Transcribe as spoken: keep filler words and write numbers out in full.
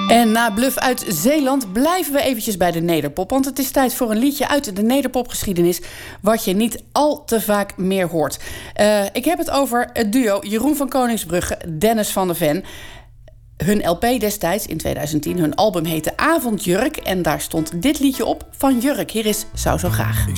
En na Bluff uit Zeeland blijven we eventjes bij de nederpop. Want het is tijd voor een liedje uit de nederpopgeschiedenis wat je niet al te vaak meer hoort. Uh, ik heb het over het duo Jeroen van Koningsbrugge, Dennis van der Ven. Hun L P destijds, in tweeduizend tien, hun album heette Avondjurk. En daar stond dit liedje op van Jurk. Hier is Zou Zo Graag.